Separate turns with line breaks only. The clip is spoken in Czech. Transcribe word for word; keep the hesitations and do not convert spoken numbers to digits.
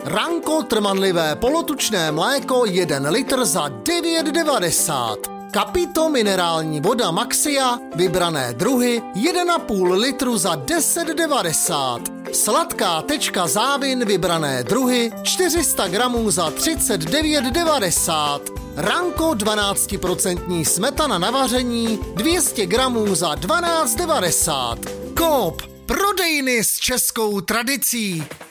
Ranko trmanlivé polotučné mléko jeden litr za devět devadesát. Capito minerální voda Maxia, vybrané druhy jeden a půl litru za deset devadesát. Sladká tečka Závin, vybrané druhy čtyři sta gramů za třicet devět devadesát. Ranko dvanáct procent smetana na vaření dvě stě gramů za dvanáct devadesát. Coop, prodejny s českou tradicí.